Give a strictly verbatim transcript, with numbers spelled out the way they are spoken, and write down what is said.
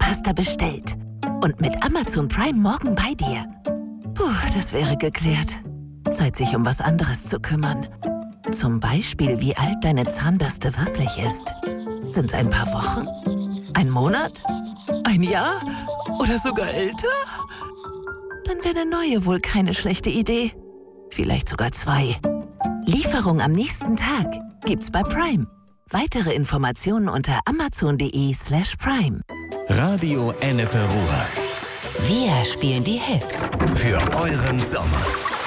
Zahnpasta bestellt. Und mit Amazon Prime morgen bei dir. Puh, das wäre geklärt. Zeit, sich um was anderes zu kümmern. Zum Beispiel, wie alt deine Zahnbürste wirklich ist. Sind's ein paar Wochen? Ein Monat? Ein Jahr? Oder sogar älter? Dann wäre eine neue wohl keine schlechte Idee. Vielleicht sogar zwei. Lieferung am nächsten Tag gibt's bei Prime. Weitere Informationen unter amazon.de slash prime. Radio Ennepe Ruhr. Wir spielen die Hits. Für euren Sommer.